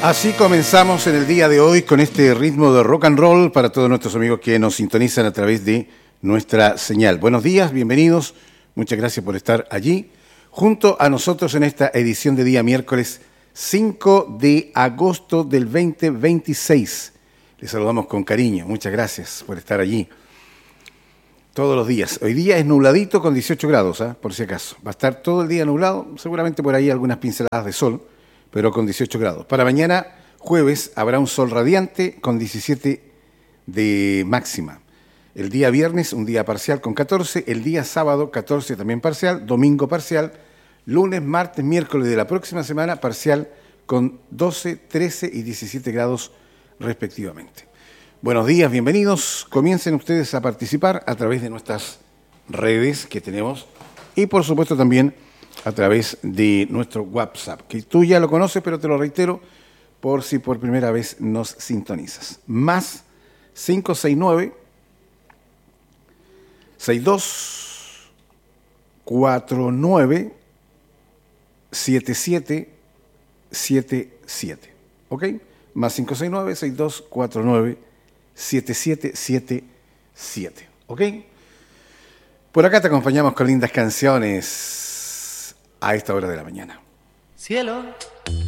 Así comenzamos en el día de hoy con este ritmo de rock and roll para todos nuestros amigos que nos sintonizan a través de nuestra señal. Buenos días, bienvenidos, muchas gracias por estar allí junto a nosotros en esta edición de día miércoles 5 de agosto del 2026. Les saludamos con cariño, muchas gracias por estar allí todos los días. Hoy día es nubladito con 18 grados, por si acaso. Va a estar todo el día nublado, seguramente por ahí algunas pinceladas de sol, pero con 18 grados. Para mañana, jueves, habrá un sol radiante con 17 de máxima. El día viernes, un día parcial con 14. El día sábado, 14 también parcial. Domingo parcial. Lunes, martes, miércoles de la próxima semana, parcial con 12, 13 y 17 grados respectivamente. Buenos días, bienvenidos. Comiencen ustedes a participar a través de nuestras redes que tenemos y, por supuesto, también a través de nuestro WhatsApp, que tú ya lo conoces, pero te lo reitero por si por primera vez nos sintonizas. Más 569 6249 7777. ¿Ok? Más 569 6249 7777. ¿Ok? Por acá te acompañamos con lindas canciones a esta hora de la mañana. Cielo.